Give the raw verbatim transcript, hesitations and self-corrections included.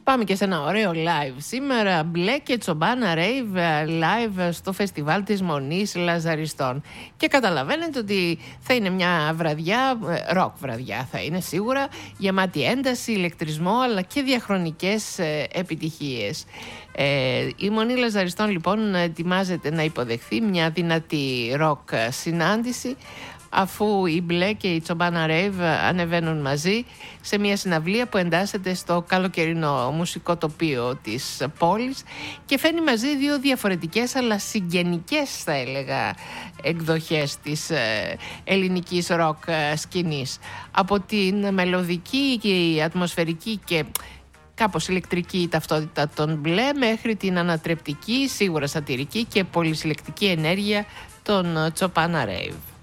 Πάμε και σε ένα ωραίο live σήμερα. Μπλε και Τσομπάνα Rave live στο φεστιβάλ της Μονής Λαζαριστών. Και καταλαβαίνετε ότι θα είναι μια βραδιά, ροκ βραδιά θα είναι σίγουρα, γεμάτη ένταση, ηλεκτρισμό αλλά και διαχρονικές επιτυχίες. Ε, η Μονή Λαζαριστών λοιπόν ετοιμάζεται να υποδεχθεί μια δυνατή ροκ συνάντηση, αφού η Μπλε και η Τσομπάνα Rave ανεβαίνουν μαζί σε μια συναυλία που εντάσσεται στο καλοκαιρινό μουσικό τοπίο της πόλης και φέρνει μαζί δύο διαφορετικές αλλά συγγενικές, θα έλεγα, εκδοχές της ελληνικής ροκ σκηνής. Από την μελωδική και ατμοσφαιρική και κάπως ηλεκτρική ταυτότητα των Μπλε μέχρι την ανατρεπτική, σίγουρα σατυρική και πολυσυλλεκτική ενέργεια των Τσομπάνα Rave.